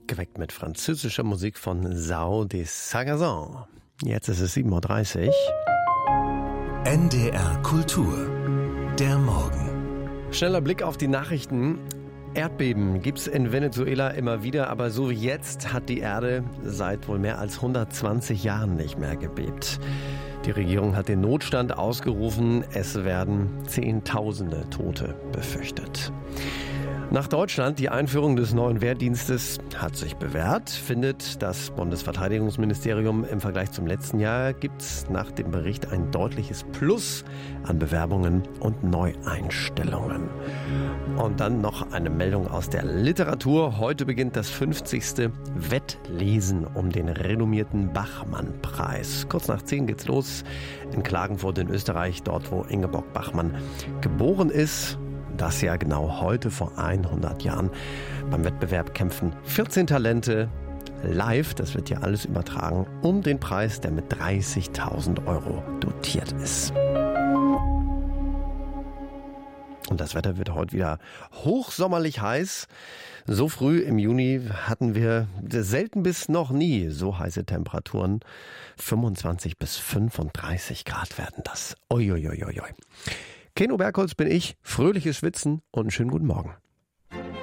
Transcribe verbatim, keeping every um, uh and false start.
geweckt mit französischer Musik von Sao de Sagazan. Jetzt ist es sieben Uhr dreißig. N D R Kultur. Der Morgen. Schneller Blick auf die Nachrichten. Erdbeben gibt's in Venezuela immer wieder, aber so wie jetzt hat die Erde seit wohl mehr als hundertzwanzig Jahren nicht mehr gebebt. Die Regierung hat den Notstand ausgerufen. Es werden Zehntausende Tote befürchtet. Nach Deutschland, die Einführung des neuen Wehrdienstes hat sich bewährt, findet das Bundesverteidigungsministerium. Im Vergleich zum letzten Jahr gibt's nach dem Bericht ein deutliches Plus an Bewerbungen und Neueinstellungen. Und dann noch eine Meldung aus der Literatur. Heute beginnt das fünfzigste Wettlesen um den renommierten Bachmann-Preis. Kurz nach zehn geht's los in Klagenfurt in Österreich, dort wo Ingeborg Bachmann geboren ist. Das Jahr genau heute vor hundert Jahren. Beim Wettbewerb kämpfen vierzehn Talente live, das wird ja alles übertragen, um den Preis, der mit dreißigtausend Euro dotiert ist. Und das Wetter wird heute wieder hochsommerlich heiß. So früh im Juni hatten wir selten bis noch nie so heiße Temperaturen. fünfundzwanzig bis fünfunddreißig Grad werden das. Uiuiuiui. Keno Bergholz bin ich, fröhliches Schwitzen und einen schönen guten Morgen.